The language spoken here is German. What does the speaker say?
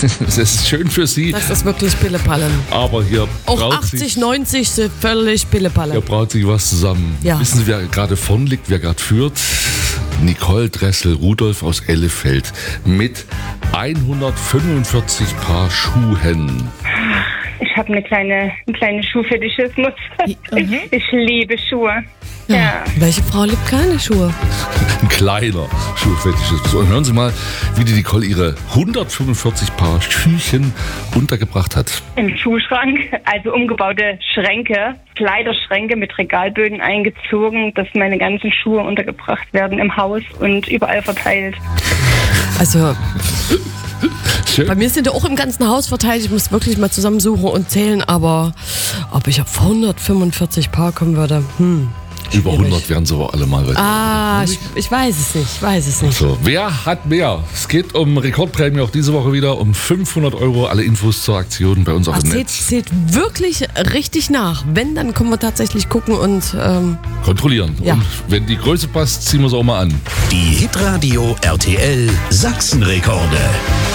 Das ist schön für Sie. Das ist wirklich Pillepalle. Aber hier Auch braut 80, sich, 90 sind völlig Pillepalle. hier braut sich was zusammen. Ja. Wissen Sie, wer gerade vorn liegt, wer gerade führt? Nicole Dressel-Rudolph aus Ellefeld mit 145 Paar Schuhen. Ich habe einen kleinen Schuhfetischismus. Ich liebe Schuhe. Ja. Welche Frau liebt keine Schuhe? Ein kleiner Schuhfetisch. Und hören Sie mal, wie die Nicole ihre 145 Paar Schüchen untergebracht hat. Im Schuhschrank, also umgebaute Schränke, Kleiderschränke mit Regalböden eingezogen, dass meine ganzen Schuhe untergebracht werden im Haus und überall verteilt. Also, Schön. bei mir sind die auch im ganzen Haus verteilt. Ich muss wirklich mal zusammensuchen und zählen, aber ob ich auf 145 Paar kommen würde, Über 100 werden sie aber alle mal. ich weiß es nicht. So, wer hat mehr? Es geht um Rekordprämie auch diese Woche wieder, um 500 Euro. Alle Infos zur Aktion bei uns auf dem Netz. Zählt wirklich richtig nach. Wenn, dann können wir tatsächlich gucken und Kontrollieren. Ja. Und wenn die Größe passt, ziehen wir es auch mal an. Die Hitradio RTL Sachsenrekorde.